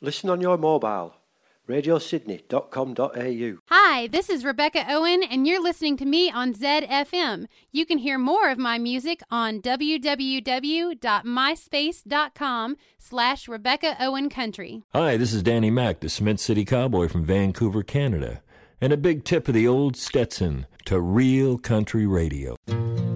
Listen on your mobile. radiosydney.com.au. Hi, this is Rebecca Owen, and you're listening to me on ZFM. You can hear more of my music on www.myspace.com/Rebecca Owen Country. Hi, this is Danny Mac, the Cement City Cowboy from Vancouver, Canada. And a big tip of the old Stetson to real country radio.